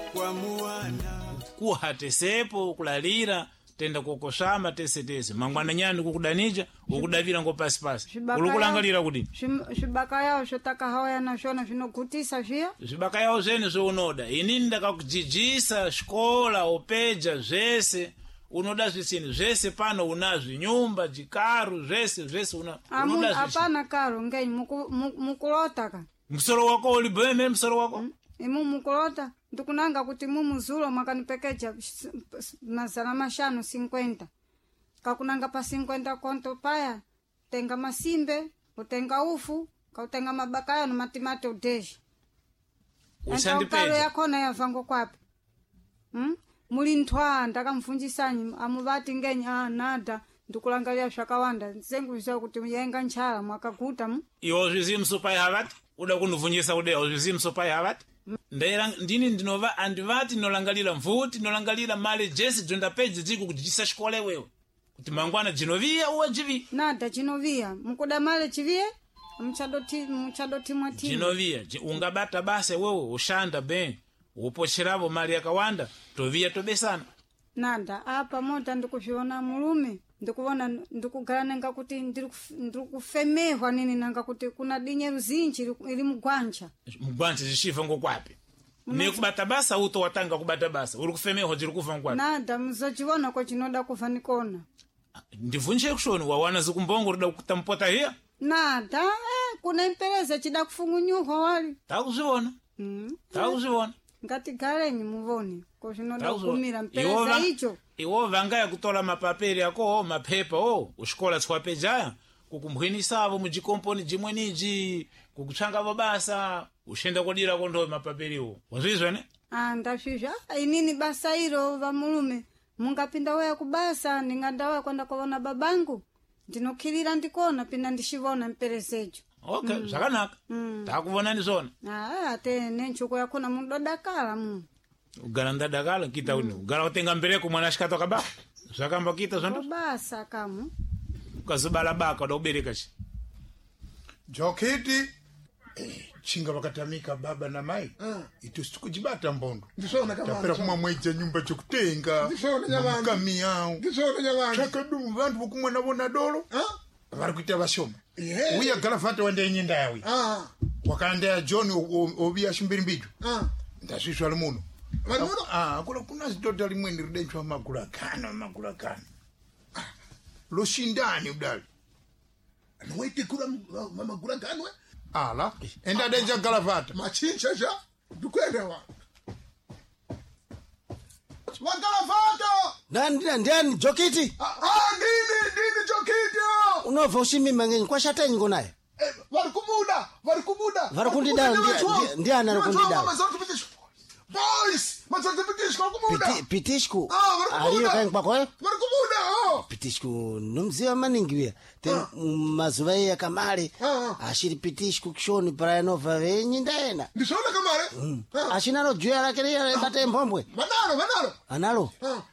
kwa muwana kuhatesepo kulalira tenda kokoshama tese mangwana nyani kukudanija ukudavira ngo pasipasi ulukulangalira kuti zvibaka yawo zvotaka hawaya nashona zvinogutisa zviya zvibaka yawo zvene zvounoda inini ndakakujijisa xikola opeja zvese unoda zvisini zvese pano unazvo nyumba jikaru zvese unoda zvisini hapana karo ngenyi mukulota ka msoro wako ulibeme msoro wako imu mukulota ndikunanga kuti mumuzulo mwakanipekeja 550 kakunanga pa 50 konto paya tenga masimbe utenga ufu kautenga mabakaya no matimati udeshi ukalo yakona yavango kwapi muli ntwa ndakamvunjisanyi amuvati ngenyi nada ndikulangalia zvakawanda nsenguziwa kuti yenga nchala mwakaguta iwo zvizimu sopai havati uda kundivunjisa kudea zvizimu sopai havati ndaira ndini ndinova andivati nolangalira mvuti nolangalira mali jesi jondapeji dziku kuti jisashikole wewe kuti mangwana jinovia uwe jivi nada jinovia mukuda mali chiviye mchadoti mwati jinovia ungabata base wewe ushanda ben upocheravo mali yakawanda tovia tobesana nada apa mota ndikuzviona mulume ndikuona ndikugara nanga kuti ndikufemehwa nini nanga kuti kuna dinye ruzinji ili mugwanja zishifa ngokwapi nekubata basa uto watanga kubata basa uri kufemehwa jiri kufa ngokwapi nada mzochiona ko chinoda kufa nikona ndivunje kushoni wawana zikumbongo rida kutampota hiya nada kuna impereza chida kufungunyuhwa wali takuzviona takuzviona ngatigarenyi muvone ko zvinoda kumira mpereza icho iwo vangaya kutola mapaperi yako mapepa uxikola tswapejaya kukumhwinisavo mujikomponi jimweniji kukutsvangavo basa uxenda kodira kondo mapaperiwo wazvizwa ne ndazvizva inini basa iro vamulume mungapinda waya kubasa ndingandawaya kwenda kuona babangu ndinokhilira ndikona pinda ndixivona mperezejo okay zvakanaka takuvonani zvona ate nenchuko yakona mudodakala ugara ndadakala kita uni ugara utenga mbereko mwana xikata wakaba zvakamba kita zvondo basa kamu ukazobala baka uda kubereka chi Jokiti chinga vakatamika baba na mai itu sitikujibata mbondo tapera kumwa mweja nyumba chokutenga mukami yawo chakadumu vantu vokumwa navona dolo vari kuita vashoma uya galafata wandaenyenda yawe wakaandaya John oviya ximbirimbijo ndazviswa ali muno kula kuna zitota limweni ridenchwa magulagano loshindani udali anoite kula magulagano ala enda denja galafata machincha ja dukwenda Galafata ndani Jokiti nini Jokiti unova ushimima ngenyi kwashatenyi ngonaye vari kumuda vari kundida ndiana ari kundida boys mazotipitishwa kumuda pitishku ariyo kanyi kwakoyo vari kumuda pitishku nomziva maningi uya mazuva iya kamare ashiri pitishku kishoni parayanova venyi ndaena ndisona kamare ashina rojuya rake riya rebata embhombwe analo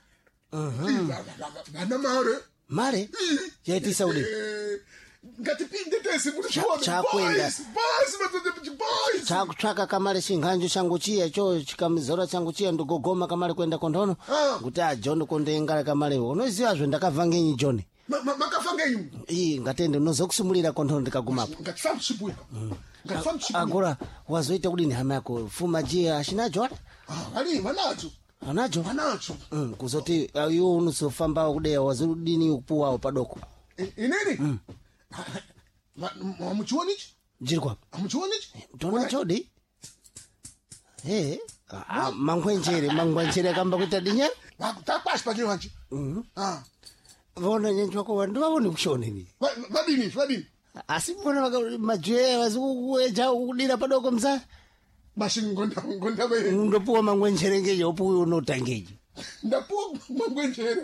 vana mare yaitisa ude ngatipinde tese kuti chakwenda chakutsvaka kamare chinganjo changu chiya cho chikamizora changu chiya ndogogoma kamare kwenda kondono kuti John kondenga kamare unoziva zvo ndakabva ngenyi John makafa ngenyi ngatende unozokusumulira kondono ndikagumapo agora wazoita kudini hama yako fuma jia ashina John anacho kuzoti iwo unozofamba kudeya wazodini upuwawo padoko inini amuchionichi jirikwa amuchionichi tona chodi mangwenjere kamba kuita dinya takwasi pachino wanchi vona nyenji wako vandu vavoni kushonini vadini asi mbona majwe vazikukueja kudira padoko msa basi ngondave ndopuwa mangwenjere ngeje upuwe unotangeje ndapuwa mangwenjere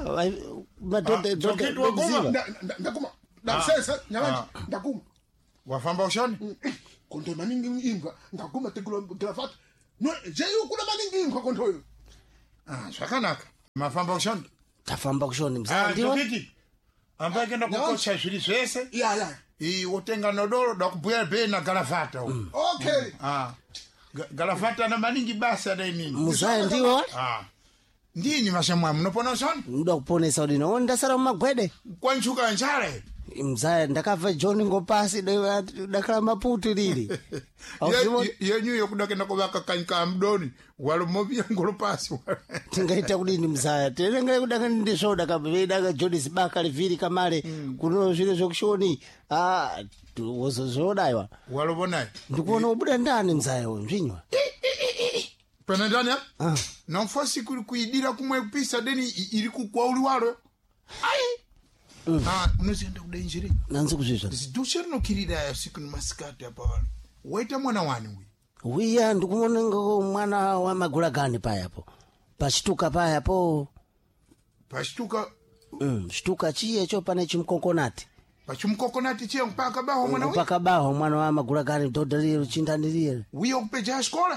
ndakuma ndasesa nyamanje ndakuma wafamba ushoni konto maningi ingwa ndakuma tekulo grafat no jeyu kuna maningi ingwa konto zvakanaka mafamba ushoni tafamba kushoni mzandiwa amba kenda kukocha zviri zvese ya wotenga nodoro ndakubhuya be na galafata okay Galafata na maningi basa da nini. Mzaya ndiwo wale? Ndini mashamwa mnopona soni? Muda kuponesa udino. Ondasara mmagwede. Kwa nchuka njare? Mzaya ndakava John ngopasi dakala maputu lili. Yenyu yokudakenda kubaka kanyika mdoni. Walo mobi ya ngolopasi. Tingaita kudini mzaya. Tenengale kudaka ndi soda kabeda John sibaka liviri kamale. Kuno zile zokshoni. Wozo zoda iwa. Walo bonai. Ndikuona ubuda ndani mzaya mzinywa. Pena ndani ya? Na mfasi kuidira kumwe pisa deni iliku kwa uli walo. Unozienda kudainjiri. Nanzi kuzisha. Zidushari no kirida ya siku ni masikati hapa wale. Waita mwana wani hui? Wiya ndikumona mwana wa Magulagani payapo. Pashituka payapo. Pashituka? Shituka chiye cho pane chimkokonati. Pachimkokonati chiye mpaka baho mwana hui? Mpaka baho mwana wa Magulagani dodaliro chindanilire. Wiya kupeja shkola?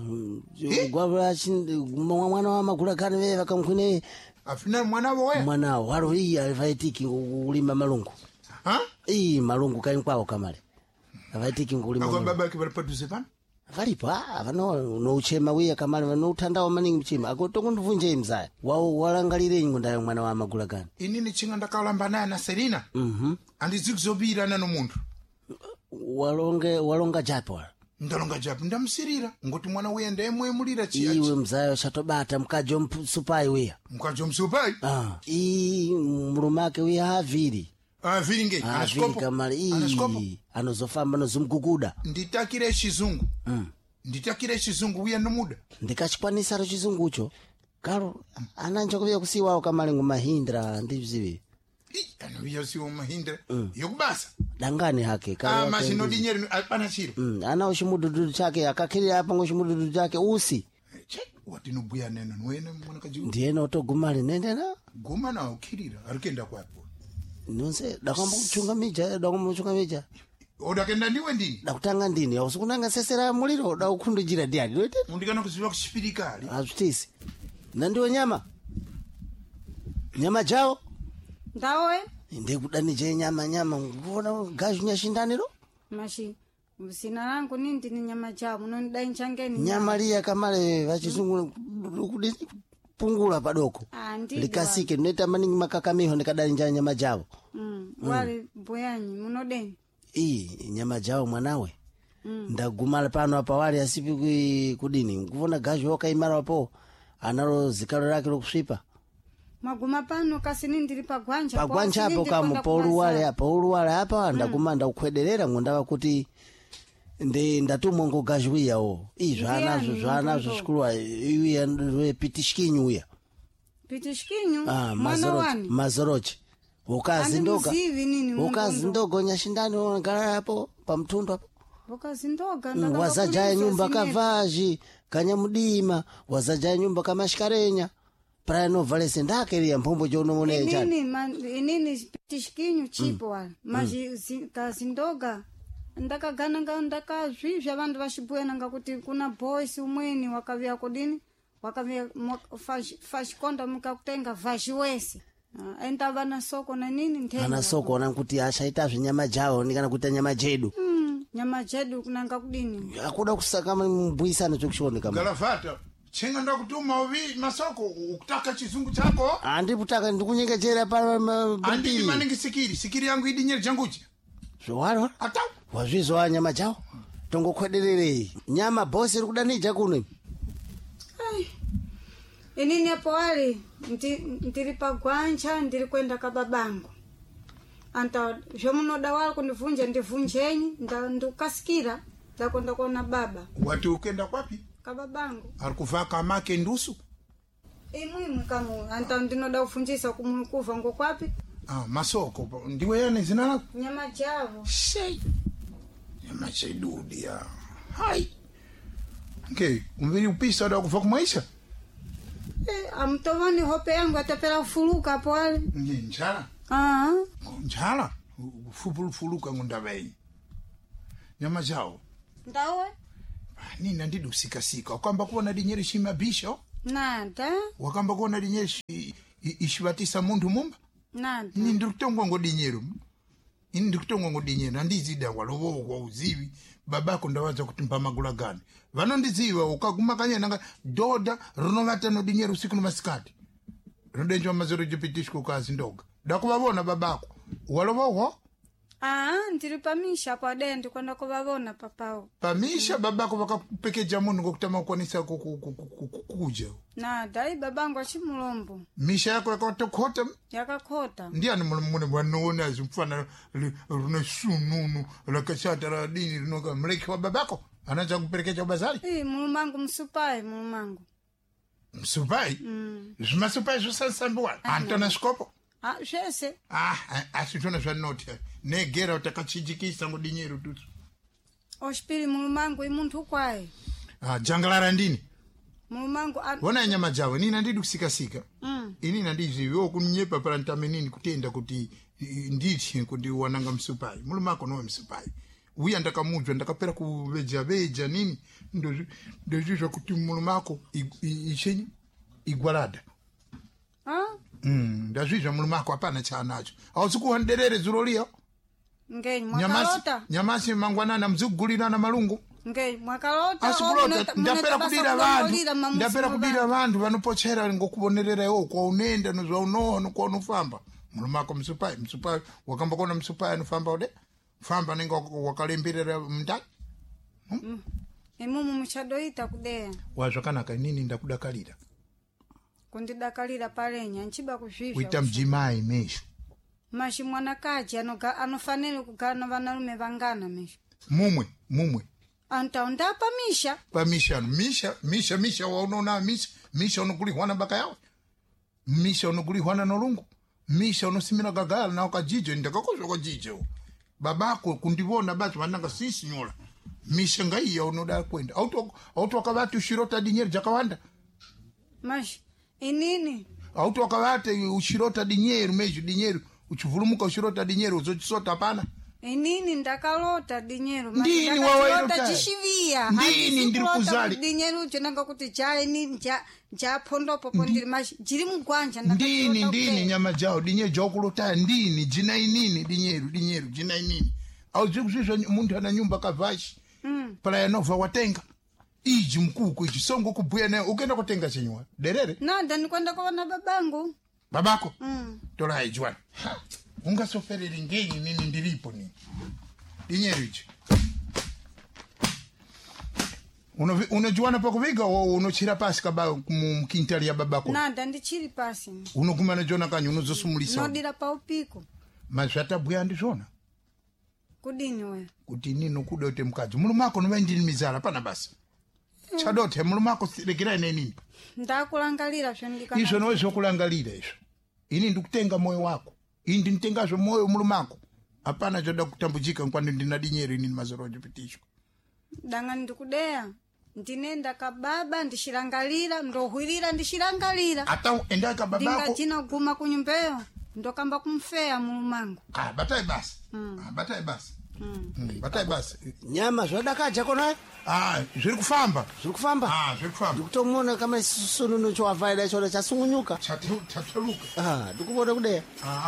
Gwabla mwana wa Magulagani wewe wakamkwine. Afina mwana wawe? Mwana waro hii alivaitiki ulima malungu. Malungu kai kwao kamale. Avaitiki ngulima. Ako baba kibali paduze pana? Valipa no uchema wiya kamale no utandao maningi mchima. Ako tongo nduvunje mzaya. Wao walangalire ngunda mwana wa Magulagani. Inini chinga ndakalamba naye na Serina? Andizikuzobira nano muntu. Walonga japo. Ndalonga japo ndamsirira ngoti mwana wiya ndemwe mulira chiachi. Iwe mzaya shatobata mkajo msupai wiya. Mkajo msupai? Murumake wiya haviri. Haviri nge? Haviri kamali. Anozofamba nozumguguda. Nditakire shizungu. Nditakire shizungu wiya nomuda. Ndikachikwanisa ro chizungu ucho. Karo ananja kubiya kusiwa kamali ngumahindra ndizivi. Ano siwa mahindra. Yokubasa. Dangane hake. Mashino dinyeri apana chiro. Ana ushimududu chake akakiri hapa ngoshimududu chake usi. Wati nubuya nena nwene mwana kajiu. Ndiye oto gumali nende na? Guma na ukirira. Arikenda kwa hapo. Nonse dakwamba kuchunga mija. Oda kenda ndiwe ndini? Dakutanga ndini. Usikunanga sesera muliro da ukundujira diali. Wete? Undikana kusiwa kushipirikali. Azutisi. Nandiwe nyama. Nyama jao? Ndawe? Ndekudani je nyama. Ngona gaji nyashindaniro? Mashi. Msina langu nindi ni nyama jao. Munonidai nchangeni. Nyama liya kamale vachizungu kudini pungula padoko. Likasike neta maningi makakamiho nikadali njanya nyama jao. Wale boyanyi munodeni. Nyama jao mwanawe. Ndagumala pano hapa wale asipi kudini. Nguvona gaji woka imara wapo. Analo zikalo lake lokuswipa. Maguma pano kasi nindiri pagwanja. Pagwanja hapo kama Paulu wale hapa ndagumanda ukwederera ngondawa kuti ndatumwa ngo gaji wiya o. Zanazo shkulwa iwi ya pitishkinyu uya. Pitishkinyu? Mwana wani? Mazorochi. Ukazi ndogo nyashindani ngara hapo pa mtundu hapo. Ukazi ndogo wazaja nyumba kavaji kanyamudima wazaja nyumba kama shikarenya prano valese ndake ya mpombo jono mone chani nini pitishkinyu chipo wala maji kazi ndoga ndaka zvivya vandu vashibwena ngakuti kuna boys umweni wakavya kodini wakavya fashikonda mukakutenga vashi wese enda vana soko na nini ntenda ana soko na kuti ashaita nyama jao nikana kuita nyama jedu nyama jedu kunanga kudini akuda kusaka mbuyisana chokushone kama Galafata chenga ndakutuma ovi masoko ukutaka chizungu chako andiputaka ndikunyengechera pa andi maningi sikiri yangu idinyeri janguchi zwaro ata wazvizo nyama jao tongokwederere nyama bosi rikudanija kuno inini hapo wale ndiri pagwanja ndiri kwenda kababangu anta zvomunoda wali kunivunja ndivunjenyi ndikasikira ndakwenda kuona baba wati ukenda kwapi kababangu arikuvaa kamake ndusu imwimu kamu anta ndinoda kufunjisa kumukuva ngo kwapi masoko ndiwe yani zina lako nyama javo shei nyama chedudia hai okay umviri upisa da kufa kumaisha amtovani hope yangu atapela kufuluka hapo wale njala njala fuluka ngundavenyi nyama jao ndawe nina ndidu sikasika wakamba kuona dinyeri shimabisho nada wakamba kuona dinyeri ishibatisa mundu mumba nada ndikutongwa ngo dinyero ndikutongwa ngo dinyero ndizida walowo kwa uzivi babako ndawaza kuti mpamagula gani vanondiziva ukaguma kanyenanga dhodha rinovatano dinyero usiku nemasikati rinodenjwa mazero jipitishko kazi ndoga ndakuvavona babako walovoho ndiri pamisha pade ndikwenda kuvavona papao pamisha babako vakakupekeja munhu ngokutama kukwanisa kuja na dai babangu achimulombo misha yako yakatokota yakakhota ndiani mune vanoona zvimfana rine sununu rakashata radini rinoka mreki wa babako anacha kuperekecha ubazari mulumangu msupai mulumangu msupai zvimasupai zvosasambiwa antona svikopo zvese asi zvona zvanoti negera utakachinjikisa mudinyeru tutu oshpiri mulumangu imuntu kwaye jangalara ndini mulumangu wona nyama jawe nina ndidi kusikasika inina ndiziviwo kunyepa parantame nini kutenda kuti ndichi kuti wananga msupai mulumako nowe msupai uya ndakamudzwa ndakapera kuveja nini ndozvizva kuti mulumako ichenyi igwarada ndazvizva mulumako hapana chaanacho hausi kuhanderere zuro liyo nyamasi mangwanana muzikugulirana malungu ndapera kudira vantu vanopochera ngokuvonerera iwo kwaunenda nozvaunowa nokwaunofamba mulumako msupai wakambakona msupai anofamba ude famba nenge wakalemberera mundani imumu muchadoita kudeya wazvakanaka inini ndakudakarira kundidakarira palenya nchiba kuzvizva kuita mjimai mesho mashi mwanakaji anofanire kugara na vanarume vangana mesho mumwe antaunda misha waunoona misha unogulihwana baka yawe misha unogulihwana nolungu misha unosimira gagala na ukajijo ndakakozwa kwajijo babako kundivona basi vananga sisinyora misha ngaiya unoda kwenda auto wakavati ushirota dinyeri jakawanda mashi inini auto wakavati ushirota dinyeru meju dinyeru uchivulumuka ushirota dinyeru uzochisota pana inini ndakalota dinyeru ndini wawairota chishivia ndini ndiri kuzali dinyeru chenanga kuti jaini japondopo pondiri mashi jiri mugwanja ndini nyama jao dinyeru jaukulota ndini jina inini dinyeru jina inini auzvikuzvizva muntu ana nyumba kavashi pala yanova watenga iji mkuku iji songo kubhuya naye ukaenda kutenga chenywa derere nanda ndikwenda kuona babako torai jwana ungasofereri ngenyi nini ndiripo nini dinyeru ichi unojiwana pakuviga unochira pasi kaba mukintari ya babako nanda ndichiri pasi unogumana jona kanyi unozosumulisa nodira paupiko mazvatabhuya ndizvona kudini we kuti nini kuda kuti mukadzi mulumako novaindini mizara pana basa chadote mulumako regerai nenini ndakulangalira izvo nowe zvokulangalira izvo ini ndikutenga moyo wako ini ndinitengazvo moyo mulumako hapana choda kutambudzika kwani ndina dinyero inini mazoro ajipitishwa danga ndikudeya ndinenda kababa ndishirangalira ndohwirira ndishirangalira hata enda kababako ndingachina kuguma kunyumbeyo ndokamba kumfeya mulumangu batai basi batai basi batai basi nyama zvodakaja kona zviri kufamba ndikutomona kama sununu chowavhaida chona chasungunyuka chatuluka ndikuvona kudeya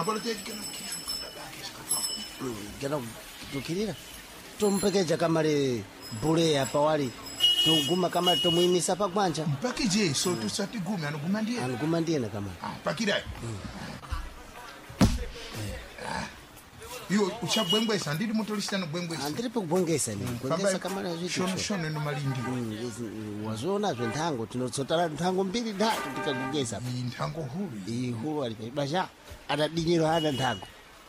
gana kudukirira tomupekeja kamari buleya pawali toguma kamari tomuimisa pagwanja mpakije so tusatigume anoguma ndiyena kamari pakirai iwo uchabwengwesa ndiri mutolisana bwengwesa ndiri pekubwengesa bwengesa kamari azvishonishone nomalindi wazviona zventango tinotsotara ntango mbiri ndatu tikagugesa ntango huru huru ari paibasha adadinyiro ana ntango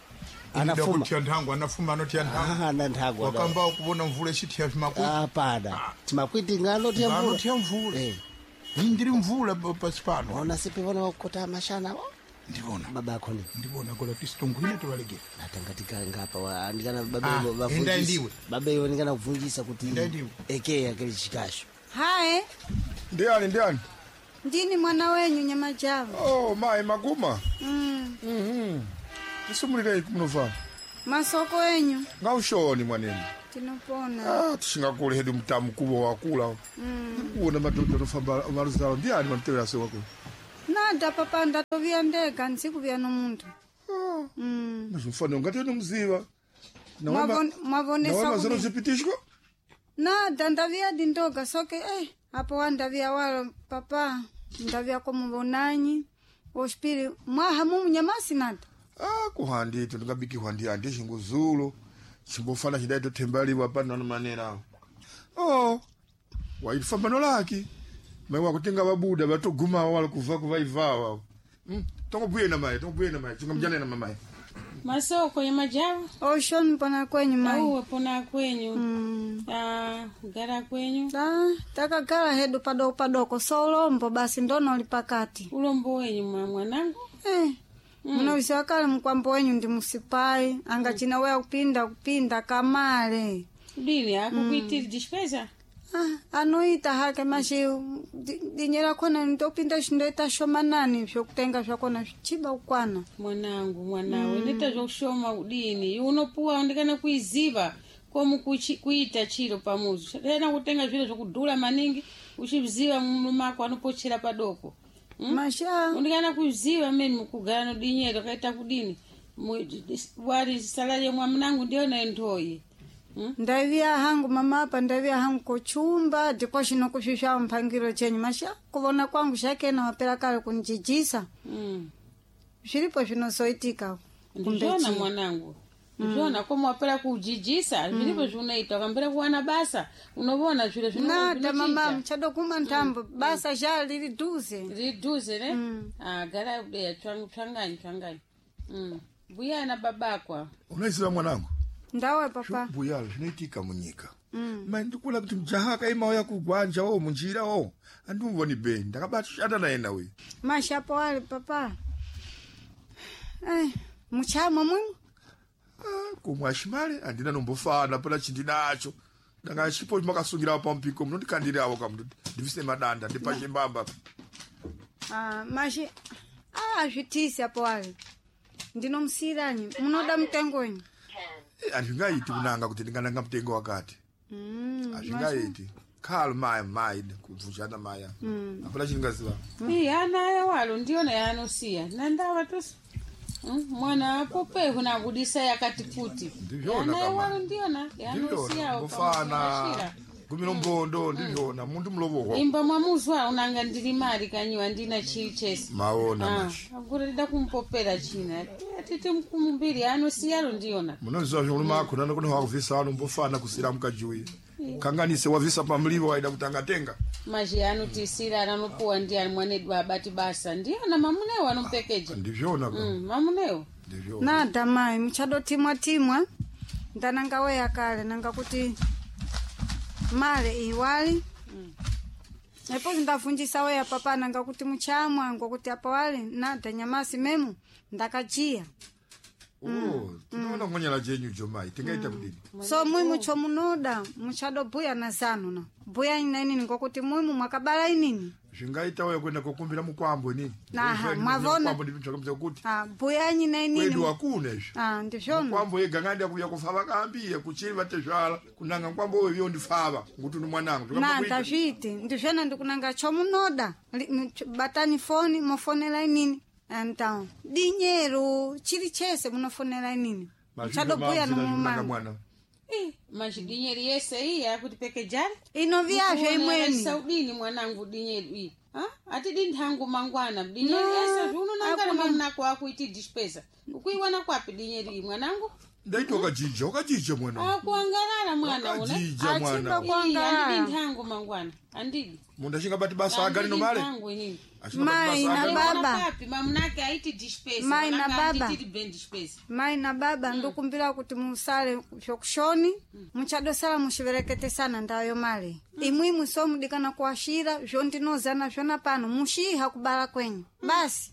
anafuma anotia ntango wakamba ukuvona mvula ichitiya zvimakwiti apana timakwiti nganotiya mvula ndiri mvula pasi pano ona sipivona wakukota mashana ndivona baba yako ndivona kola tisitongwine tovalegera natangatika ngapa andikana baba iwo ndikana kuvunjisa kuti eke yakeli chikasho hae ndiani ndini mwana wenyu nyama javo mai maguma tisumulirei kumunova masoko enyu ngaushoni mwanenu tinopona tishingakule hedu mtamu kubo wakula kuona madhodha tofamba maruzalo ndiani manitevera se wako nada papa ndatovia ndega nsikuvia nomuntu mazvimfanira ungati nomuziva mwavonesa mazero zvipitishwa nada ndavia dindoga soke apo wandavia walo papa ndavia komuvonanyi ospiri mwaha mumunyamasi nada kuhandito ndingabiki handi chinguzulu chimbofana chidaito tembaliwa pano na manera waifambano laki maiwa kutenga babuda batoguma wala kuva ivawa tongobuye na mai chingamjana na mamaye masoko ya majawa oshon pona kwenyu mai uwe pona kwenyu gara kwenyu taka gara hedu padoko solombo basi ndono lipakati ulombo wenyu mwanangu munawisi wakale mkwambo wenyu ndi musipai anga china wea kupinda kamale dini akukuitiri despesa anoita hake mashi dinyera kona ndopinda shindoita shomanani vyokutenga vyakona chiba ukwana mwanangu nita vyokushoma udini unopuwa ndikana kuiziva komu kuita chiro pamuzu tena kutenga zviro zvokudhura maningi uchiziva mulumako anopochera padoko masha ndikana kuziva meni mukugara nodinyero kaita kudini wari salari ya mwanangu ndio naendoye ndavia hangu mama apa ndavia hangu kochumba ndipo shino kushusha mpangiro chenyu masha kuvona kwangu shakena wapera kale kunjijisa zviripo zvinozoitika ndizvona mwanangu ndizvona komu wapera kujijisa zviripo zviunoita ukambera kuwana basa unovona zviro nada mama mchado kuma ntambo basa zha liri duze ne gara udeya chwanganyi buya na babakwa unaisiva mwanangu ndawe papa buyalo zvinoitika munyika ndikula kuti mjaha kaima ya kugwanja munjira andimvoni beni ndakabashanda naye nawe mashapo wali papa muchamo mwimu kumwashimale andina nombofana pala chindinacho danga chipo makasungira pa mpiko munondikandirawo kamuntu ndivise madanda ndipashe mbamba mashi zvitisi apo wali ndinomsiranyi munoda mtengonyi azvingaiti kunanga kuti ndingananga mutengo wakati azvingaiti khalo mai kubvunjana maya apana chingaziva anayo walo ndiona yaanosiya nandava tosi mwana pope kunabudisa yakati kuti anayo walo ndiona yaanosiya ufana gumiro mbondo ndizvona muntu mulovohwa imba mwamuzwa unanga ndiri mari kanyiwa ndina chiri chese maona akurida kumpopera china atiti mkumbiri anosiyaro ndiona munoziva zvomuluma akona nokune wakuvisa ano mbofana kusira mukajuwi kanganise wavisa pamlivo waida kutanga tenga mazhi anotisira anopuwa ndiani mwanedu abati basa ndiona mamunewo anompekeja ndizvona mamunewo nada mai muchado timwa ndananga weya kale nanga kuti male iwali epo ndavunjisa weya papa nanga kuti muchamwa ngokuti apa wali nada nyamasi memu ndakajia tinoona ngonyala chenyu jomai tingaita kudini so mwimu chomunoda muchado buya na zanu na buya inini ngokuti mwimu mwakabala inini zvingaita wewe kwenda kokumbira mukwambo nini mwavona kuti buya nyina inini kwedu hakuna izvi ndizvona mukwambo yega ngandi akuya kufava kambiye kuchiva tezvala kunanga mukwambo wewe yo ndifava nguti ni mwanangu ndazviti ndizvona ndikunanga chomunoda batani foni mofonela inini então dinheiro chiri chese munofonela inini chado buya no mwana mas dinheiro yese iyi akuti pekejari inoviazve imweni saudini mwanangu dinheiro iyi ati dinthangu mangwana dinheiro yese zvinonangana mamunako akuiti dispesa ukuiwana kwapi dinheiro iyi mwanangu ndaiti wakajija mwana akuangarara mwana una achimba kuangara andidi nthangu mangwana andidi mundu achingabati basa agari no male mai na baba mamunake aiti dispesa mai na baba tiri bend dispesa mai na baba ndokumbira kuti musale shokushoni muchadosala mushiverekete sana ndayo male imwi musomudikana kuashira zvondinozana zvona pano mushiha kubala kwenyu basi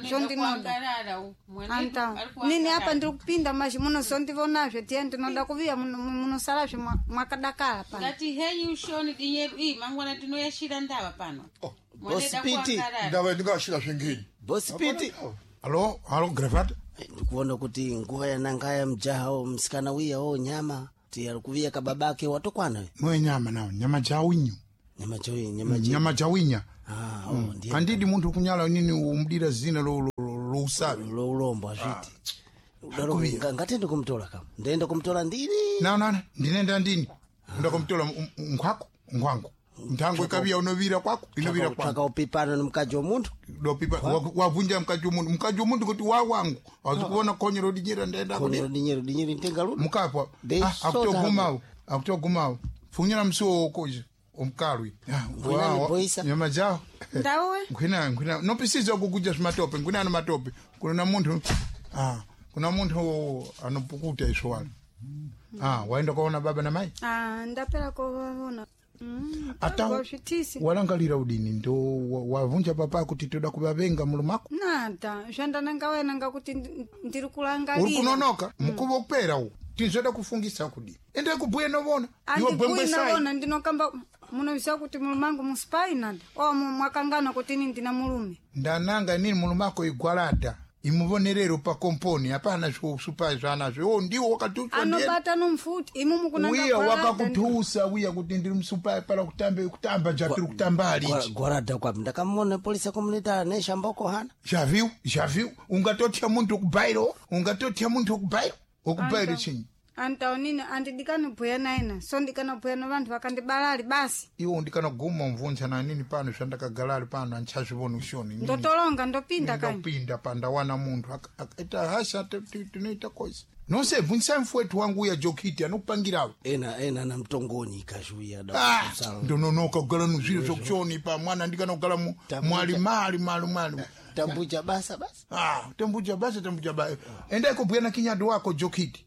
nini apa ndiri kupinda mashi munozondivonazve tiye ndinoda kuviya munosalavhe mwakadakala pano ngati henyi ushoni dinyeru iyi mangwana tinoyashira ndava pano Bospiti ndava ndingashira zvengeni Bospiti halo Grafat ndikuona kuti nguva yanangaya mjaha msikana wiya nyama tiyari kuviya kababake watokwana mwe nyama nawo nyama jawinyu nyama jawinya andidi muntu kunyala nini umdira zina lo ulombo azviti ngatende kumtola kama ndaenda kumtola ndini na ndinenda ndini ndakumtola nkhwako nkhwangu nthango ikavia unovira kwako inovira kwako takaupipana nomkaji womuntu dopipa wavunja mkaji womuntu kuti wangu wazikuona konyero dinyera ndaenda konyero dinyeri ntengaludu mukapwa akutogumawo funyira msuwo koje omkalwi nyama jao ndawe nkwina nopisiza kukuja smatope nkwina matope kuna muntu anopukuta iswala waenda kuona baba na mai ndapela kuona ata walangalira udini ndo wavunja papa kuti toda kuvavenga mulumako nada zvandananga wenanga kuti ndiri kulangalira uri kunonoka mukuva kupera uwu tinzoda kufungisa kudini ende kubhuya novona iwe bwembwesai ndinokamba munoziva kuti mulumangu musipai nada mwakangana kuti ini ndina mulume ndananga inini mulumako igwalada imuvonerero pa komponi hapana supai zvanazvo ndiwo wakatusa anobata nomfuti imu mukunanga wiya wakakutusa wiya kuti ndiri musupai para kutamba jatiri kutamba alichi gwarada kwapi ndakamona polisi komunitari neshamboko hana javiu ungatotia muntu okubairo chinyi antaonini andidikana naina so ndikanabhuya navantu vakandibalali basi iwo ndikanaguma mvunza nanini pano zvandakagalali pano andichazvivoni ushoni ndotolonga ndopinda pandawana muntu akaita hasha tinoita koisi nonse bvunisa mfuwetu wangu uya jokiti anokupangirawo ena na mtongoni ikazhuya ndononoka kugala nuzviro zvokushoni pa mwana ndikanogala mwalimali tambuja basa tambuja basa enda ikubhuya na kinyado wako jokiti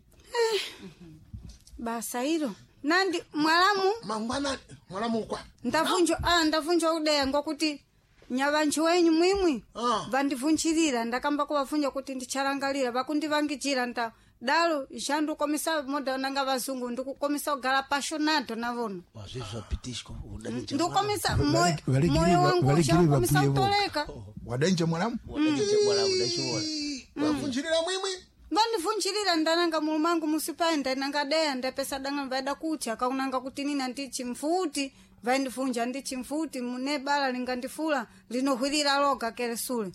basa hilo nandi mwalamu kwa ndavunja udeya ngokuti nyavanji wenyu mwimwi vandivunchirira ndakamba kuvavunja kuti ndichalangalira vakundivangichira nta dalo jandu komisa moda nanga vazungu ndikukomisa kugala passionado navona wazvizvapitishwa ndikomisa moyo wangu uchakomisa kutoleka wadanje mwalamu wavunchirira mwimwi vandivunchirira ndananga mulumangu musipai ndainanga deya ndapesa danga vaida kucha kaunanga kuti nina ndichi mfuti vaindivunja ndichi mfuti mune bala lingandifula linohwirira loga keresule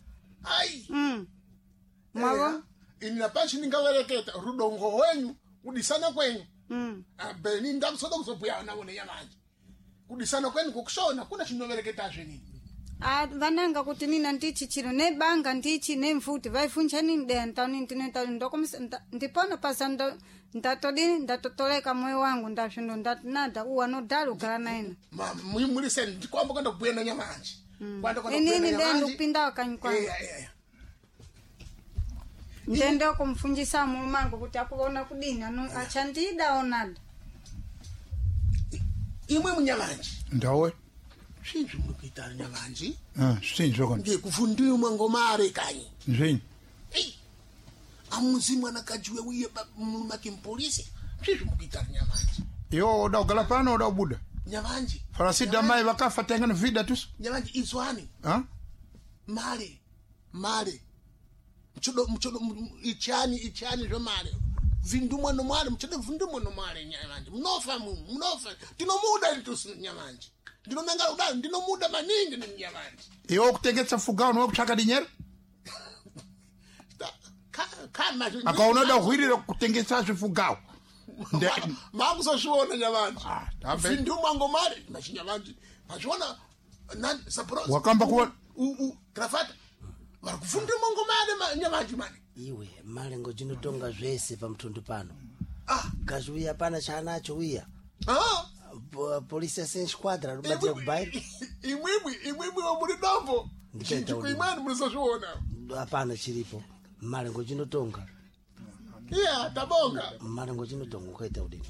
mwavo inina pashi ningavereketa rudongo wenyu kudisana kwenyu beni ndakusoda kuzobhuya navone yamanje kudisana kwenyu kukushona kuna chinovereketazve nini vananga kuti nina ndichi chiro nebanga ndichi nemfuti vaivunja nini deya ntauni ndinoita ndokomisa ndipona pasa ndatodini ndatotoleka moyo wangu ndazvindo ndatinada uwa nodali ugala naina muliseni ndikwamba kwenda kubhuya nanyamanje inini ndendikupindawo kanyi kwangu ndende kumfunjisa mulumangu kuti akuona kudini achandida onada imwe munyamanje ndawe shinzvi munokuitana nyamanji shinzvoko ndikufundiwe mwangomare kanyi zvinyi amuzi mwanakajiwe uye mumakimpolisi shinzvi mukuitana nyamanji iwo oda kugala pano oda kubuda nyamanji farasida mai vakafa tengana vida tuso nyamanji izwani mare mchodo ichani zvomare vindumwa nomware mchodo vindumwa nomware nyamanji munofa tinomuda litusi nyamanji ndinonanga udani ndinomuda maningi nyamanji iwo kutengetsa fugao niwe kutsvaka dinyere akaonoda kuhwirira kutengetsa zvifugao makuzozviona nyamanji vindumwa ngomare machinyamanji mazviona wakamba kuona grafata vari kufundira mangomare nyamanji mani iwe malengo chinotonga zvese pamtundu pano kazviuya pana chaanacho uya polisi yasenshquadra rubatira kubaira imwimwi wamuri dambo chikuimani munisozviona hapana chiripo malengo chinotonga tabonga malengo chinotonga ukaita udini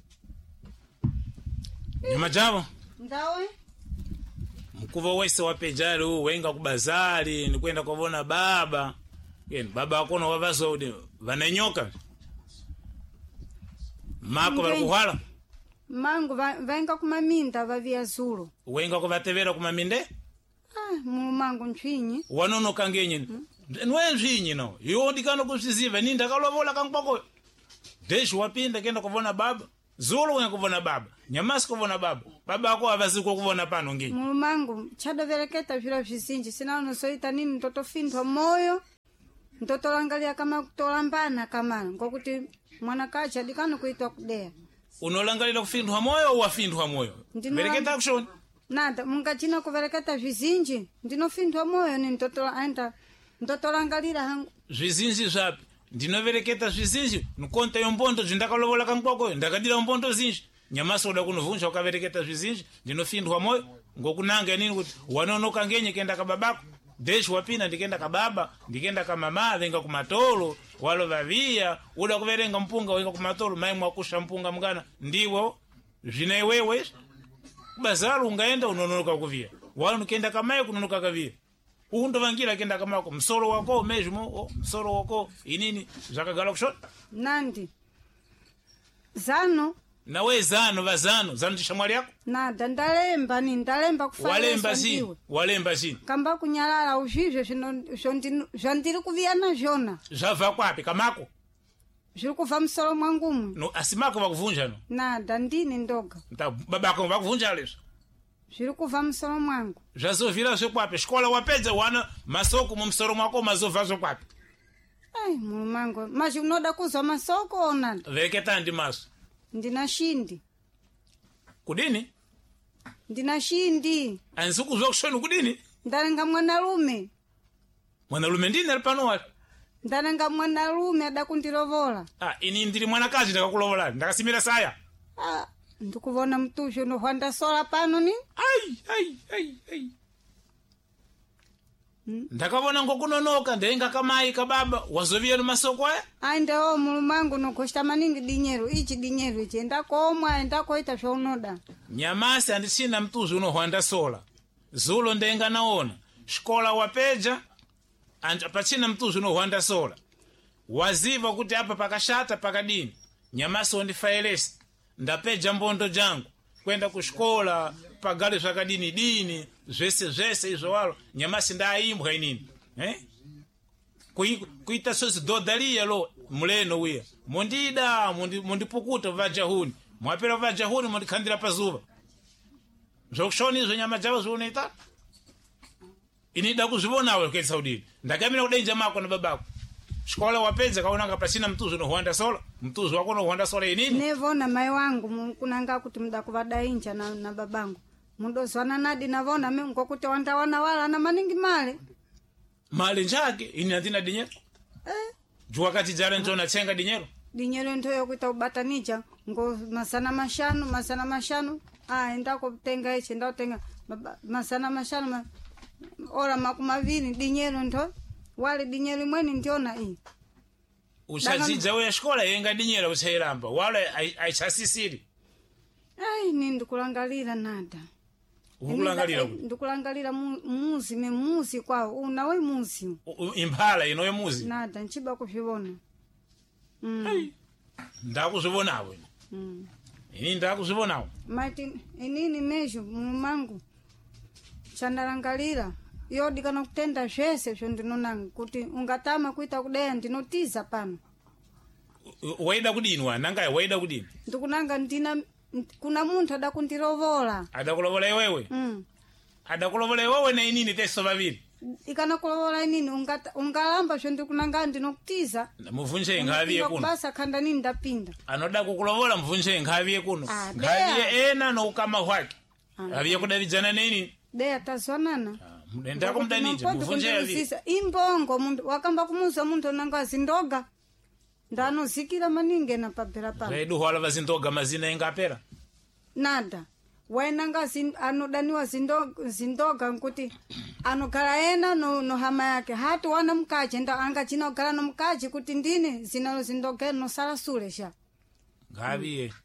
nyama javo ndawe mkuva wese wapejari wenga kubazari nikwenda kuvona baba baba akona wavaza udini vanenyoka mako varikuhwala mangu vaenga kumaminda vavia zulu wenga kuvatevera kumaminde mulumangu ntsvinyi wanonoka ngenyi niwe ntsvinyi no iwo ndikano kuzviziva ini ndakalovola kankwako deshi wapinda kenda kuvona baba zulu wenga kuvona baba nyamasi kuvona baba ako avaziko kuvona pano ngenyi mulumangu chadovereketa zviro zvizinji sina unozoita nini ndotofindwa moyo ndotolangalia kama kutolambana kamana ngokuti mwanakachi adikano kuitwa kudeya unolangalira kufindwa moyo au wafindwa moyo vereketa kushoni nada mungachina kuvereketa vizinji ndinofindwa moyo ni ndotolangalira hangu zvizinji zvapi ndinovereketa zvizinji nukonta yombondo zvindakalovola kankwako ndakadira umbondo zinji nyamasi uda kunovunja ukavereketa zvizinji ndinofindwa moyo ngokunanga nini kuti wanonoka ngenye kenda kababako deshi wapina ndikenda kababa ndikenda kamama venga kumatolo walo vavia uda kuverenga mpunga wenga kumatolo mai mwakusha mpunga mngana ndiwo zvine wewe bazaro ungaenda unonoka kuvia walo nukenda kamai kunonoka kavia undovangira kenda kamako msoro wako mejimo msoro wako inini zvakagala kushota nandi zano nawe zano chishamwali yako nada ndalemba walemba zini kamba kunyalala uzvizve zvandiri kuviyana zvona zvabva kwapi kamako zviri kubva musoro mwangumu no asimako vakuvunja no nada ndini ndoga babako vakuvunja lesvo zviri kubva musoro mwangu zvazovhira zvekwapi xikola wapedza wana masoko mumusoro mwako mazobva zvekwapi ai mulumangu mazvi unoda kuzwa masoko onani vereketa ndi maso ndina shindi kudini ndina shindi anzi kuzwa kushoni kudini ndarenga mwanalume ndini ali pano wali ndarenga mwanalume ada kundirovola ini ndiri mwanakazi ndakakulovola ndakasimira saya ndikuvona mtushi unohwanda sola pano ni ai ndakavona ngokunonoka ndenga kamai kababa wazoviya masoko aya ai ndewo mulumangu nogoshta maningi dinyero ichi endakomwa endakoita zvaunoda nyamasi handisina mtuzi unohwanda sola zulo ndenga naona xikola wapeja pachina mtuzi unohwanda sola waziva kuti apa pakashata pakadini nyamasi wandifaelesi ndapeja mbondo jangu kwenda kuxikola pagale zvakadini dini zvese izvo walo nyamasi ndaimbwa inini kuita sozi dodaliya lo muleno wiya mondida mondipukuta vajahuni mwapera vajahuni mondikhandira pazuva zvokushoni izvo nyama dzavo zvounoita ini da kuzvivonawo kuedza udini ndakamira kudenja mako nababako xikola wapedza kaonanga pasina mtuzi unohwanda sola mtuzi wako unohwanda sola inini nevona mai wangu kunanga kuti muda kuvadainja na babangu mudozwana nadi navona ngokuti wandawana wala na maningi male njake ini handina dinyero jua kati jara njona tsenga dinyero ntoyo kuita ubatanija ngo masana mashanu endako kutenga ichi ndakutenga masana mashanu ora makumavini dinyero nto wale dinyero imweni ndiona iyi uchadzidza uya xikola yenga dinyero uchairamba wale aichasisiri ai ni ndikulangalira nada ndikulangalira muzi kwawo unawe muzi imphala inowe muzi nada nchiba kuzvivona ndakuzvivonawo ini ndakuzvivonawo mati inini mezho mumangu chandalangalira yodi kana kutenda zvese zvo ndinonanga kuti ungatama kuita kudeya ndinotiza pano waida kudini nanga waida kudini ndikunanga kuna munthu ada kundirovola adakulovola iwewe adakulovola iwewe na inini teso vaviri ikana kulovola inini ungalamba zvo ndikunanga ndinokutiza muvunje ngaviye kuno basa khanda nini ndapinda anoda kukulovola muvunje ngaviye kuno ngaviye ena noukama hwake aviye kudavidzana nini deya tazwanana ndako mdanije muvunje yavi imbongo mundu wakamba kumuza munthu nanga azindoga ndanozikira maningi na pabhera pano zaidu hwala vazindoga mazina engapera nada waenanga anodaniwa zindoga nkuti anogara ena no hama yake hati wana mkaji nda anga china ogara no mkaji kuti ndine zinalo zindoga no sala sule sha ngaviye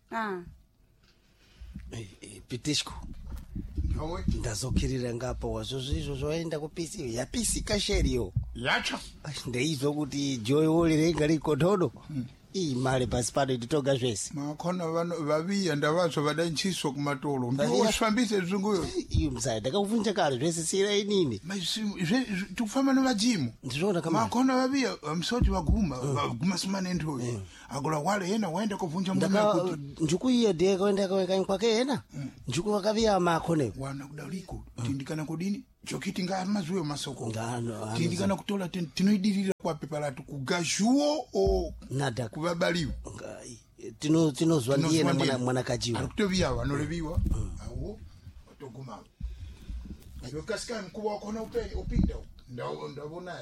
pitishko ndazokirira ngapo wazvozvizvo zvaenda kupisi yapisi kasheriyo yacha ndeizvo kuti joyi wolirenga rikotodo mali pasi pano nditoga zvese makhona vaviya ndavazvo vadanchiswa kumatolo ndiwosvambise zvinguyo iyo mzaya ndakakuvunja kare zvese sira inini tikufamba nevajimu ndizvona kama makhona vaviya msoti vaguma simanentoyo agula wale yena waenda kuvunja mwana njuku iyo ndiye kaenda kaweka kwake yena njuku vakaviya makhone wana kudaliko tindikana kudini chokiti ngamazuyo masoko tindikana kutola tinoidirira kwape palatu kugajuo o nada kuvabaliwa tinozwa ndiyena mwana kajiwa arikutoviyawo anoleviwa awo otogumao iwe kasika mkubwa wakona upinda ndavonaye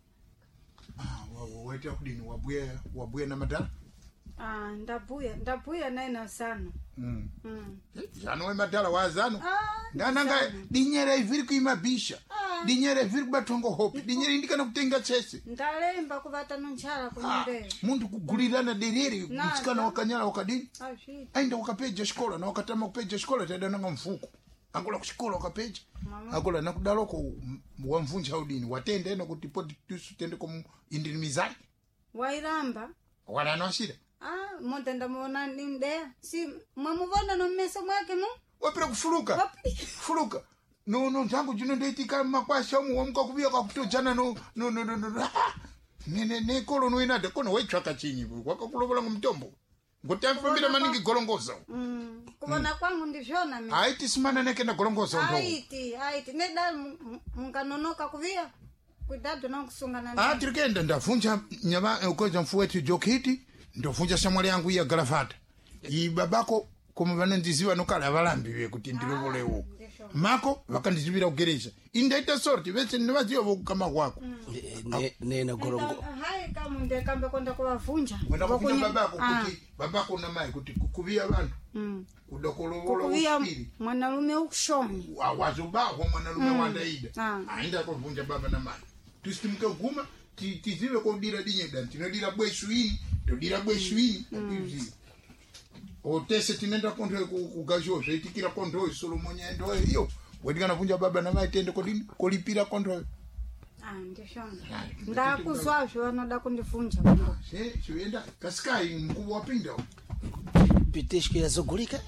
waita kudini wabuya na madala ndabuya naye na zano zano we madala wa zano ndananga dinyere iviri kuimabisha dinyere iviri kubatongo hopi dinyere indikana kutenga tsese ndalemba kuvatano nchala kunyumbeyo muntu kugulirana derere mtsikana wakanyala wakadini aenda wakapeja shikola na wakatama kupeja shikola tadananga mfuko angola kushikola wakapeja angola nakudaloko wamvunja udini watende eno kuti poti tusutende komu indinimizani wairamba wala noshira monte ndamuona nindea si mwamuvona no mmesa mwake no wapira kufuluka fuluka no tangu jino ndeitika makwasha mu wamka kubiya kwa kutojana no ne kolo no inade kono wechaka chinyi wakakulobola ngomtombo ngotamfumbira maningi golongoza kubona kwangu ndivyoona mimi aiti simana neke na golongoza ndo aiti neda mkanonoka kubiya kuidado na kusungana nani tirikenda ndavunja nyama ukoza mfuwetu jokiti ndovunja shamwali yangu ya galafata ibabako koma vanandiziva nokala valambiwe kuti ndilovolewo mako vakandizivira kugereja indaita sorti vese nivaziva vokukama kwako nena gorongo hai kama ndekambe kwenda kuvavunja wendakuvunja babako kuti babako na mai kuti kukuvia vanhu kudokolovolo uspiri mwanalume ukushoni wazobaho mwanalume wandaida ainda kuvunja baba na mai tusitimuke guma tizive kodira dinyeda tinodira bwesu ini todira bwesu ini tizive otese tinenda kondo kugajo zvaitikira kondo Solomon ndo iyo wedikana vunja baba na mai tende kodini kolipira kondo ndishonga ndakuzwazvo vanoda kundivunja kondo chienda kaskai mkubwa wapinda pitishki yazogulika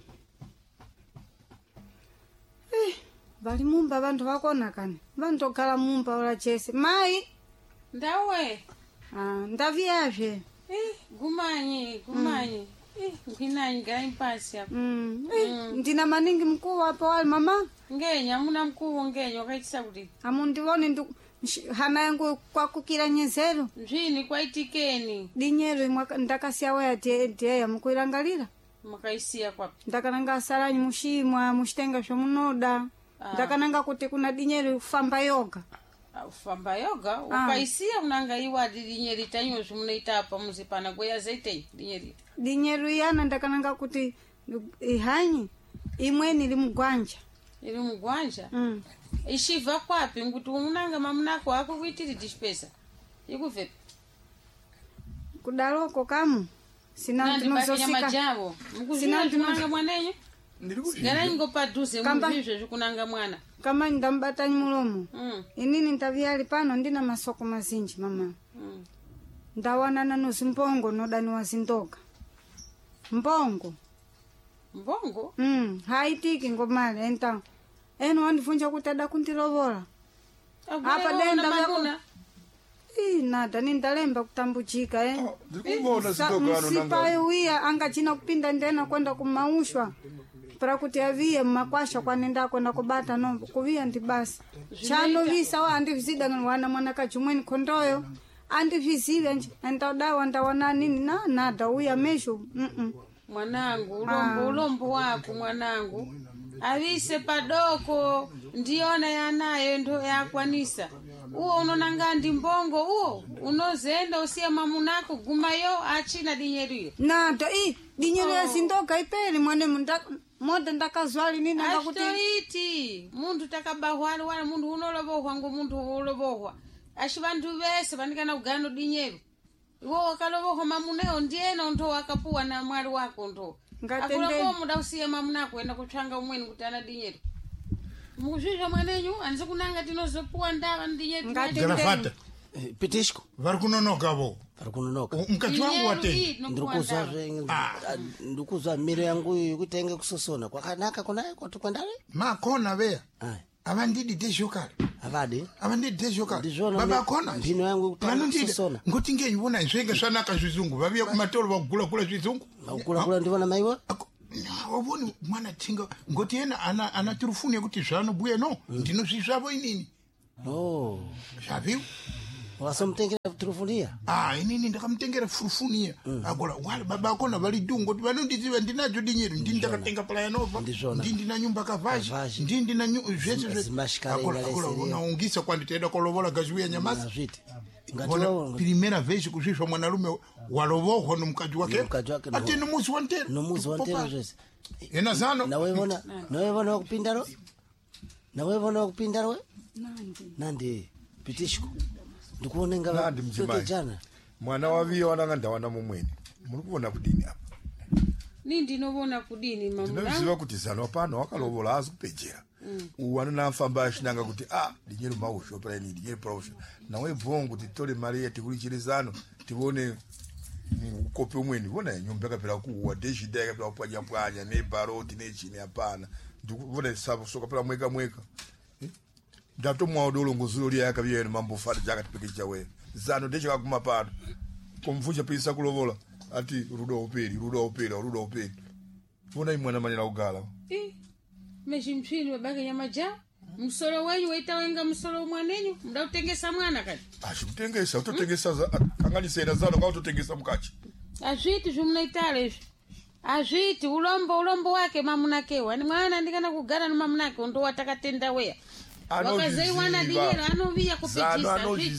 bali mumba vantu vakona kani vantogara mumba ora chese mai ndawe ndaviyazve gumanyi ngwinanyi gai mpasi apo ndina maningi mkuu wapo wali mama ngenya amuna mkuu ngenya wakaitisa kuti amundivoni hama yangu kwakukira nyezero zvini kwaitikeni dinyero ndakasiya waya teya mukuirangalira makaisiya kwapi ndakananga asalanyi mushimwa mushitenga zvomunoda ndakananga kuti kuna dinyero famba yoga ufamba yoga ukaisiya unanga iwadi dinyeri tanyo zvimunoita apa muzipana kweya zaitei dinyeri iyana ndakananga kuti ihanyi imweni iri mugwanja ishibva kwapi nguti unanga mamunako ako kuitiri dishpesa ikubvepi kudaloko kamu sina ndinozosika javo mukuzvina ndinanga mwanenyu garanyi ngopadhuze muzvizvo zvikunanga mwana kama ndambatanyi mulomo inini ndaviyali pano ndina masoko mazinji mama ndawanana nozimbongo nodaniwa zindoga mbongo haitiki ngomali enta eno wandivunja kuti ada kundilovola apa denda makuna nada nindalemba kutambujika msipayo wiya angachina kupinda ndena kwenda kumaushwa para kuti aviye mmakwasha kwanenda kwenda kubata nombo kuviya ndibasi chano visa wa andivizida wana mwana kachumweni kondoyo andivizive nje endaudawa ndawana nini nada uya mesho mwanangu ulombo wako mwanangu avise padoko ndiona yanayo ndo yakwanisa uo unonanga ndi mbongo uo unozenda usiya mamunako gumayo achina dinyeriyo nado dinyeriyo yazindoga ipeli mwane moda ndakazwali nini ashitoiti muntu takabahwali wala muntu unolovohwa ngo muntu ulovohwa ashi vantu vese vandikana kugano dinyeru iwo wakalovohwa mamuneo ndiena unto wakapuwa na mwali wako nto akulako muda usiya mamunako enda kutsvanga umweni kuti ana dinyeru mukuzvizva mwanenyu anzi kunanga tinozopuwa ndava ndinyeru galafata pitishko vari kunonoka vo mukati wangu watei ndikuzva miro yangu yekutenge kusosona kwakanaka kunaye kwati kwendale makona veya avandidi tezvokare avandidi tezvokare baba akona mbino yangu yekutenge kusosona ngoti ngenyivona zvenge zvanaka zvizungu vaviya kumatoro vakugula zvizungu vakugula ndivona maiwa wavoni mwana tinga ngoti yena ana tirufuni yekuti zvanobhuya no ndinozvizvavo inini zvaviwa wasomtengera turufunia inini ndakamtengera furufunia agola wale baba akona bali dungo vanondiziva ndinacho dinyeri ndi ndakatenga pala yanova ndi ndina nyumba kavaji ndi ndina agola unaungisa kwanditaenda kolovola gaziwiya nyamasi bona primera vez kuzvisva mwanarume walovohwa nomukaji wake ati nomuzi wantero zvese ena zano nawevona wakupindaro nandi pitishko ndikuonenga Nandi mdzimai. jana mwana waviyo wananga ndawana mumweni muri kuona kudini apa ni ndinovona kudini ndinoziva kuti zano pano wakalovola azi kupejera uwana namfamba ashinanga kuti dinyeri mausho palaini dinyeri prausho nawe bvongo kuti tore mari yatikulichiri zano tivone ukope umweni vona nyumba yakapera kuwa deshida yakapera kupwanya nebaroti nechini hapana ndikuvona soka pera mweka ndatomwa udolongo zulo liya yakaviyeni mambo fati jakatipekecha we zano ndechakaguma pano komvunja pisa kulovola ati rudo uperi vona imwana manera kugala mezimphini babake nyama ja msolo wenyu waitawenga msolo mwanenyu mda utengesa mwana kati achikutengesa utotengesa kanganisena zano nga utotengesa mukachi azviti zvimunaitala izvi azviti ulombo wake mamunakewo ani mwana ndikana kugara nomamunake ndo watakatenda weya wakazaiwana dinyero anoviya kupejisa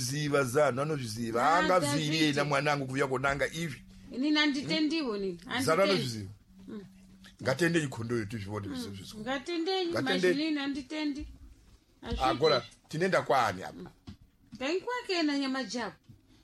anozviziva angavhiri ena mwanangu kuuya konanga izvi nini anditendiwo nini zano anozviziva ngatende chikondo yetu zvivone ngatendenyi mazvinini anditendi agora tinenda kwani apa ngai kwakena nyama jabu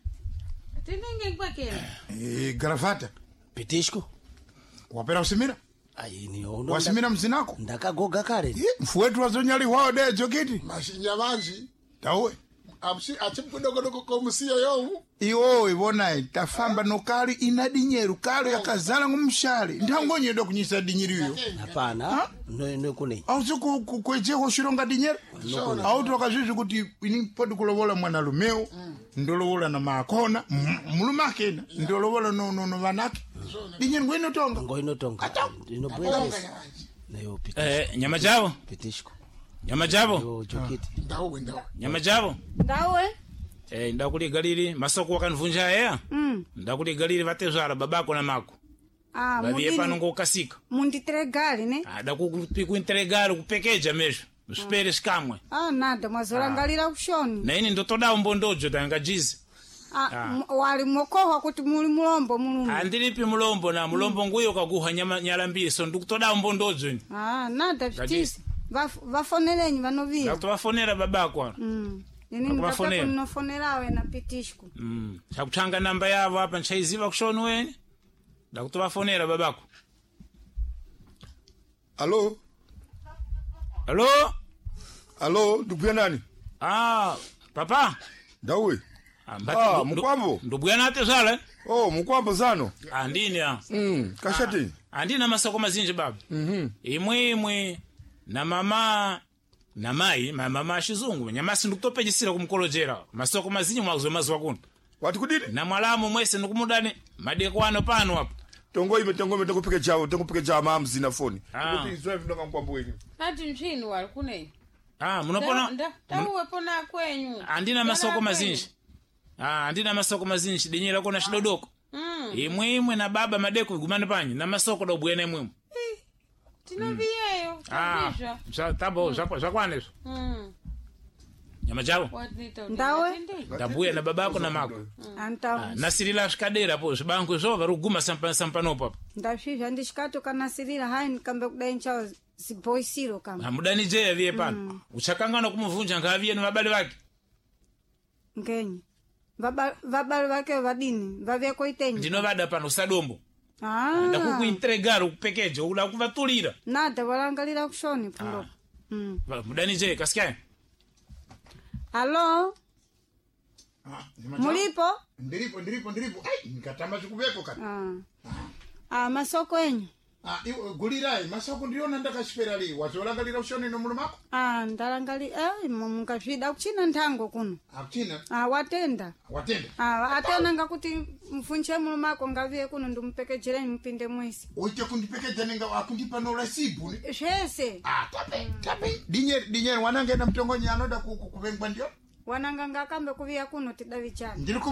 tendenge kwakena garavata pitishko wapera kusimira aini wasimira mzinako ndakagoga kare mfu wetu wazonyaliwawo de jokiti mashinya vanji tawe achimkudokodoko komusiya yomu iwo ivonayi tafamba nokali ina dinyeru kalo yakazala ng'omushale ndangonyeda kunyisa dinyeriyo hapana nokunei ausi kwejeko shilonga dinyeru autoka zvizi kuti ini podi kulovola mwanalumeo ndolovola na maakona mulume akena ndolovola no vanake dinyeru ngoinotonga inobwelesa nayo nyama javo pitishko nyama javo jokiti nyama javo ndawe ndakuligalili masoko wakanivunja aya ndakuligalili vatezvala babako na mako vaviye pano ngokasika munditregali ne dakuintregali kupekeja mesho usipere shikamwe nada mwazolangalira kushoni na ini ndotodawo mbondojo tangajizi wali mokohwa kuti muli mulombo mulume andilipi mulombo na mulombo nguyo kaguha nyala mbili so ndikutodawo mbondojo ni nada vitisi vafonelenyi vanoviya ndakutovafonera babako ana ini ndakakunofonerawe na pitishku chakuthanga namba yavo apa nchaiziva kushoni weni ndakutovafonera babako alo ndikubuya nani papa ndauwe mukwambo ndubuya nate zala mukwambo zano andini kashati andina masoko mazinji baba imwe na mama na mai mama ashizungu nyamasi ndikutopejisira kumkolojera masoko mazinji mwazo mazo wakuno wati kudini na mwalamu mwese ndikumudani madekwano pano hapo tongoime tokupike chawo mamzi na foni kuti izwe ndonga mkwambo wenyu ati mchini wali kunei munopona tauwepona kwenyu andina masoko mazinji andina masoko mazinji dinyira kona shidodoko imwe na baba madeko igumane panyi na masoko dobwene mwimwe tinoviyeyo tabo zakwanezo nyama javo ndawe ndabuya na babako na mako nasirila shikadera po zibanku zo varuguma sampanopo apa ndasvizva ndishikatoka nasirira hai ndikambe kudai nchawo ziboisiro kama hamudani je aviye pano uchakangana kumuvunja ngaviye ni vabale vake ngenyi vabale vake vadini vavyeko itenyi ndinovada pano usadombo ndakukuintregara kupekeja uda kuvatulira nada valangalira kushoni pundo mudani je kasikia halo mulipo ndiripo nikatamba chikuvepo kati masoko enyu gulirai masoko ndiona ndakashipera li wazolangalira ushoni nomulumako ndalangali mungazvida kuchina nthango kuno akuchina watenda atenanga kuti mfunche mulumako ngaviye kuno ndimupekejere mpinde mwezi oite kundipekeja nenga akundipa no resibu zvese tape dinyeri wanangenda mtongonyi anoda kuvengwa ndio wananganga kambe kuvia kuno tidavichana ndiri